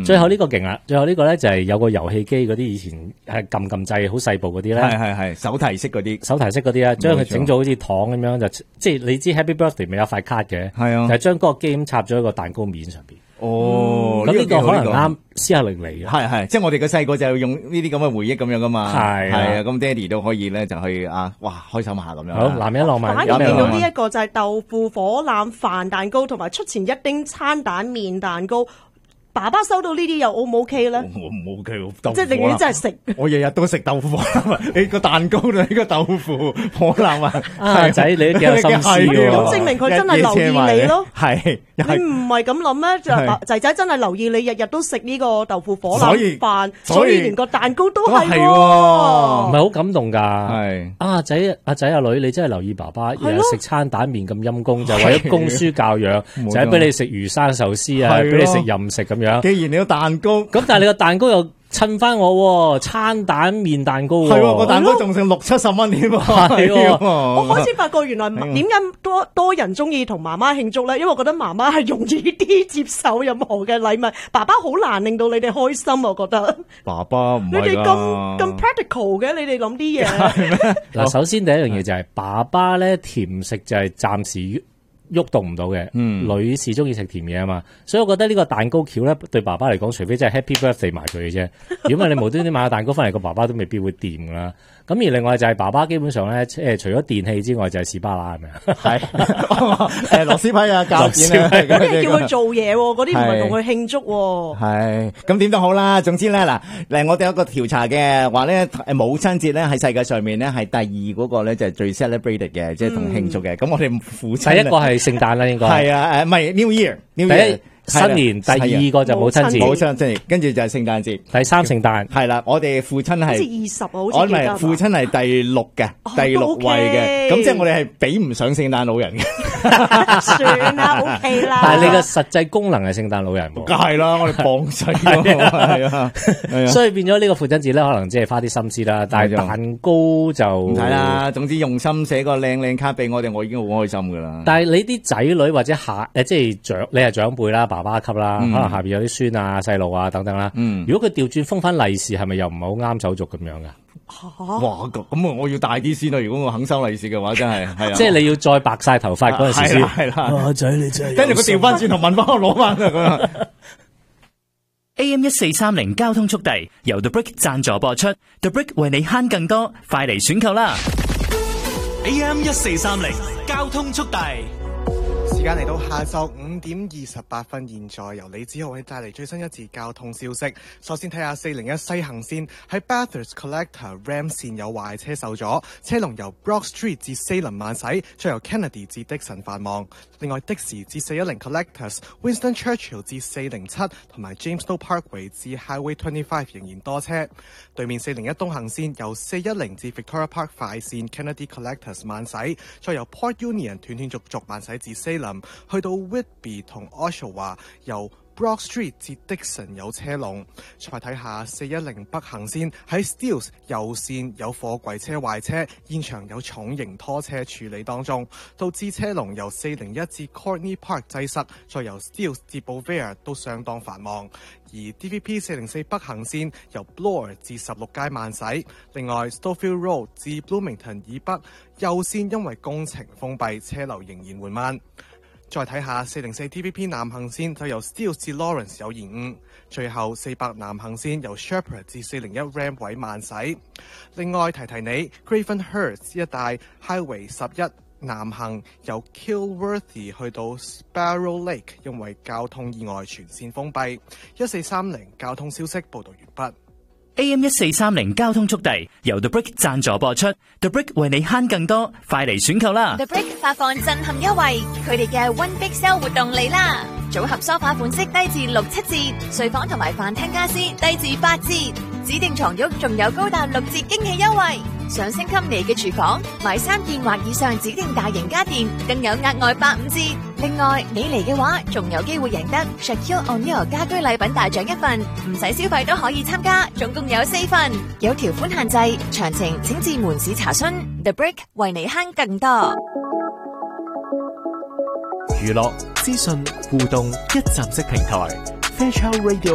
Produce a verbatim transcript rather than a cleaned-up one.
最後呢個勁啦，最後呢個咧就係有個遊戲機嗰啲以前係撳撳掣好細部嗰啲咧， 係係係手提式嗰啲， 手提式嗰啲咧，將佢整咗好似糖咁樣，就即係你知 Happy Birthday 咪有塊卡嘅， 係啊， 就係將嗰個機咁插咗喺個蛋糕面上邊。 哦， 咁呢個可能啱斯克力嚟嘅， 係係，即係我哋嘅細個就用呢啲咁嘅回憶咁樣噶嘛， 係係啊，咁爹哋都可以咧就去啊，哇，開心下咁樣。 好，男人浪漫。 反而見到呢一個就係豆腐火腩飯蛋糕同埋出前一丁餐蛋麵蛋糕。爸爸收到呢啲又 O 唔 OK 咧？ 我唔 OK， 即係寧願真係食。 我日日都食豆腐火腩，你個蛋糕你個豆腐火腩啊！ 啊仔，你都幾有心思喎！ 咁證明佢真係留意你咯。 係， 你唔係咁諗咩？就仔仔真係留意你，日日都食呢個豆腐火腩飯，所以連個蛋糕都係喎。 唔係好感動㗎。 係啊仔阿仔阿女，你真係留意爸爸日日食餐蛋麵咁陰公，就為咗供書教養，就係俾你食魚生壽司啊，俾你食任食咁樣。 既然你個蛋糕咁，但係你個蛋糕又襯翻我餐蛋麵蛋糕喎， 係喎，個蛋糕仲剩六七十蚊添喎，係喎。 我開始發覺原來點解多多人中意同媽媽慶祝咧？因為我覺得媽媽係容易啲接受任何嘅禮物，爸爸好難令到你哋開心。我覺得爸爸唔係㗎， 你哋咁咁 practical 嘅，你哋諗啲嘢。 嗱，首先第一樣嘢就係爸爸咧甜食就係暫時喐動唔到嘅，嗯，女士中意食甜嘢啊嘛，所以我覺得呢個蛋糕橋咧對爸爸嚟講，除非真係 Happy Birthday 埋佢嘅啫，如果唔係你無端端買個蛋糕翻嚟，個爸爸都未必會掂噶啦。咁而另外就係爸爸基本上咧，誒除咗電器之外就係士巴拿係咪啊？ 係誒螺絲批啊、膠片啊， 嗰啲係叫佢做嘢喎，嗰啲唔係同佢慶祝喎。 係咁點都好啦，總之咧嗱，誒我哋有個調查嘅話咧，誒母親節咧喺世界上面咧係第二嗰個咧就係最 celebrated 嘅，即係同慶祝嘅。咁我哋父親第一個係聖誕啦，應該係啊，誒唔係 New Year，New Year。 新年第二個就母親節， 母親節跟住就係聖誕節， 第三聖誕係啦。我哋父親係二十啊，好似我唔係父親係第六嘅，第六位嘅。咁即係我哋係比唔上聖誕老人嘅。 算啦 ，OK 啦。 但係你嘅實際功能係聖誕老人喎。 梗係啦，我哋幫細咯，係啊。 所以變咗呢個父親節咧，可能即係花啲心思啦。但係蛋糕就唔係啦。總之用心寫個靚靚卡俾我哋，我已經好開心噶啦。 但係你啲仔女或者下誒，即係長你係長輩啦，爸爸級啦，嗯、可能下邊有啲孫啊、細路啊等等啦。嗯、如果佢調轉封翻利是，係咪又唔係好啱手續咁樣噶？ 哇！咁啊，我要大啲先啦。如果我肯收利是嘅話，真係係啊。 即係你要再白晒頭髮嗰陣時先。 係啦， 阿仔你真係。 跟住佢調翻轉頭問翻我攞翻啦咁。 A M 一四三零交通速遞由 The Brick 贊助播出 ，The Brick 為你慳更多，快嚟選購啦 ！A M 一四三零交通速遞。 時間嚟到下晝五點二十八分，現在由李子豪為你帶嚟最新一節交通消息。首先睇下四零一西行線喺 Bathurst Collector Ram 線有壞車受阻，車龍由 Brock Street 至 Salem 慢駛，再由 Kennedy 至 Dixon 繁忙。另外的士至四一零 Collectors Winston Churchill 至四零七同埋 Jamestown Parkway 至 Highway twenty-five 仍然多車。對面四零一東行線由四一零至 Victoria Park 快線 Kennedy Collectors 慢駛，再由 Port Union 斷斷續續慢駛至 Salem， 去到 Whitby 同 Oshawa 由 Brock Street 至 Dixon 有車龍。再睇下四一零北行線喺 Steeles 右線有貨櫃車壞車，現場有重型拖車處理當中，導致車龍由四零一至 Courtney Park 擠塞，再由 Steeles 至 Bovere 都相當繁忙。而 D V P 四零四北行線由 Bloor 至十六街慢駛，另外 Stowfield Road 至 Bloomington 以北右線因為工程封閉，車流仍然緩慢。再睇下四零四 T V P 南行線就由 Steeles 至 Lawrence 有延誤，最後四百南行線由 Shepherd 至四零一 Ram 位慢駛。另外提提你 Gravenhurst 一帶 Highway 十一南行由 Kilworthy 去到 Sparrow Lake 因為交通意外全線封閉。一四三零交通消息報道完畢。 A M 一四三零交通速遞由 The Brick 贊助播出 ，The Brick 為你慳更多，快嚟選購啦 ！The Brick 發放震撼優惠，佢哋嘅 One Big Sale 活動嚟啦！組合梳化款式低至六七折，睡房同埋飯廳家私低至八折，指定床褥仲有高達六折驚喜優惠。想升級你嘅廚房，買三件或以上指定大型家電，更有額外八五折。另外，你嚟嘅話，仲有機會贏得 Shaquille O'Neal 家居禮品大獎一份，唔使消費都可以參加，總共有四份，有條款限制，詳情請至門市查詢。The Brick 為你慳更多。 娛樂、資訊、互動一站式平台 Fairchild Radio。